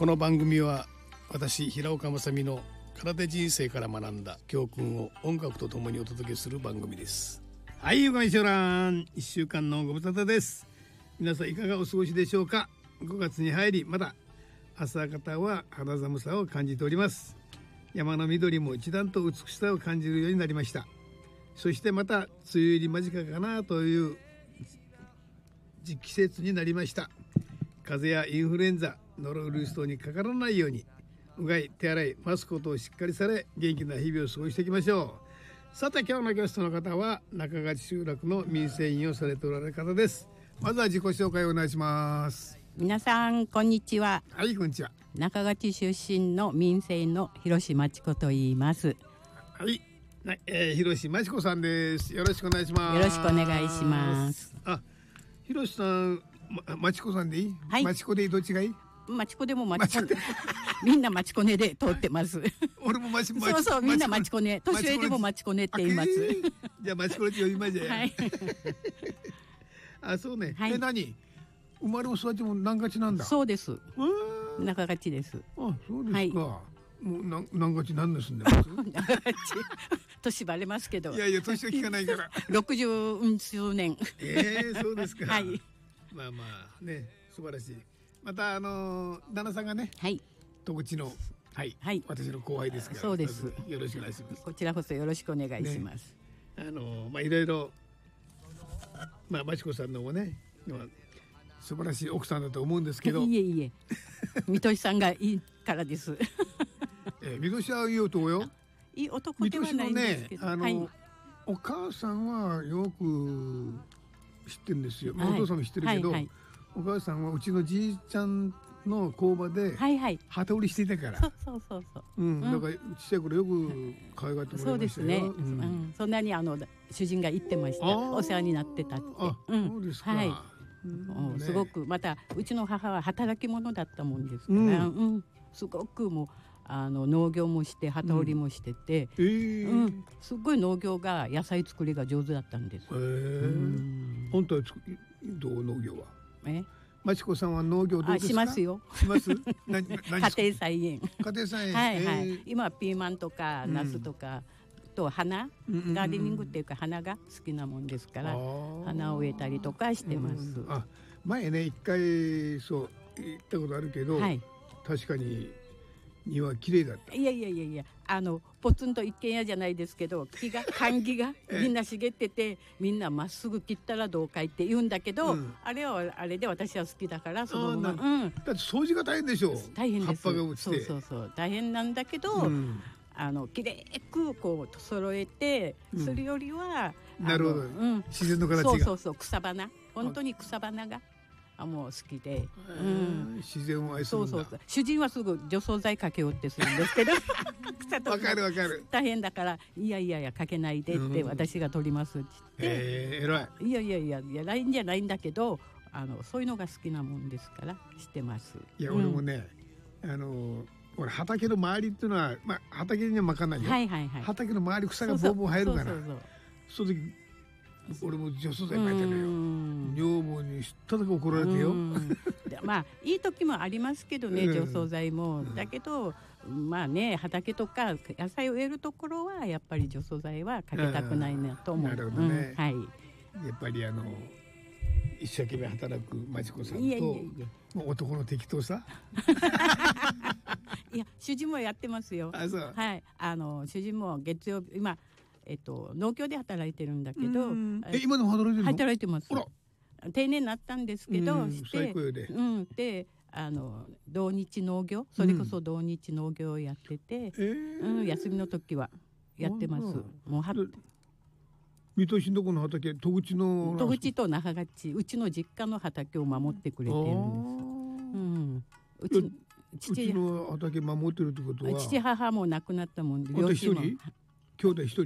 この番組は私平岡正美の空手人生から学んだ教訓を音楽とともにお届けする番組です。はい、ゆかみしょらん、1週間のご無沙汰です。皆さんいかがお過ごしでしょうか。5月に入りまだ朝方は肌寒さを感じております。山の緑も一段と美しさを感じるようになりました。そしてまた梅雨入り間近かなという季節になりました。風邪やインフルエンザ、ノロウイルス等にかからないようにうがい、手洗い、マスクをしっかりされ元気な日々を過ごしていきましょう。さて今日のゲストの方は中勝集落の民生委員をされておられる方です。まずは自己紹介をお願いします。 皆さんこんにちは。 はい、こんにちは。 中勝出身の民生の広志真知子と言います。 はい、広志真知子さんです。よろしくお願いします。 よろしくお願いします。 あ、広志さん、真知子さんでいい？ はい、 真知子でいい？どっちがいい？ 真知子でも真知子でみんな真知子ねで通ってます。 俺も真知子。 そうそう、みんな真知子ね、年上でも真知子ねって言います。 じゃあ真知子って呼びましょう。 はい。 あ、そうね。 はい、 何？生まれも育ちも南勝なんだ。 そうです。中勝です。 あ、そうですか。 はい、 もう南勝何年住んでます？ 中勝年バレますけど。 いやいや、年は聞かないから。 60数年。 そうですか。 はい。 まあまあね、素晴らしい。また旦那さんがね、 はい、 戸口の、はい、はい、私の後輩ですから。 そうです。 よろしくお願いします。 こちらこそよろしくお願いします。 ね、まあいろいろ、まあ真知子さんのもね、素晴らしい奥さんだと思うんですけど。 いえいえ、水戸さんがいいからです。 水戸はいい男よ。 いい男ではないんですけど、はい、 お母さんはよく知ってるんですよ。お父さんも知ってるけど、はいはい、お母さんはうちのじいちゃんの工場で旗織りしていたから、 はいはい、そうそうそうそう、 だから小さい頃よく可愛がってもらいましたよ。そうですね、 そんなに主人が言ってました。お世話になってたって。 そうですか。はい、 すごくまたうちの母は働き者だったもんですから、すごくもう農業もして旗織りもしてて、すごい農業が野菜作りが上手だったんです。 本当はどう農業は？真知子さんは農業どうですか？しますよ。 します？家庭菜園。 家庭菜園。 はいはい。今はピーマンとかナスとかと花、ガーデニングっていうか花が好きなもんですから花を植えたりとかしてます。 前ね一回そう行ったことあるけど、確かに庭綺麗だった。 いやポツンと一軒家じゃないですけど、管木がみんな茂ってて、みんなまっすぐ切ったらどうかいって言うんだけど、あれはあれで私は好きだからそのまま。 だって掃除が大変でしょ。 大変です。 葉っぱが落ちて。 そう大変なんだけど、きれいくこう揃えてするよりは、 なるほど、自然の形が。 そう草花、本当に草花がもう好きで、 自然を愛するんだ。そう主人はすぐ除草剤かけようってするんですけど草とかわかる大変だから、いやかけないでって私が取りますって言って、 偉い。 いや偉いんじゃないんだけど、そういうのが好きなもんですからしてます。 いや、俺もね、俺畑の周りっていうのは、畑にはまかないよ。畑の周り草がボーボー生えるから、その時俺も除草剤撒いてるよ。女房にただ怒られてよ。 まあいい時もありますけどね、除草剤も。だけどまあね、畑とか野菜を植えるところはやっぱり除草剤はかけたくないなと思う。 なるほどね。やっぱり一生懸命働く真知子さんと男の適当さ。いや、 主人もやってますよ。はい、主人も月曜日今農協で働いてるんだけど、 今でも働いてるの？ 働いてます。定年になったんですけど、で同日農業、それこそ同日農業をやってて、休みの時はやってます。もう水戸市のとこの畑、戸口と那覇勝、うちの実家の畑を守ってくれてるんです。 うちの畑守ってるってことは、 父母も亡くなったもんで、 兄弟一人？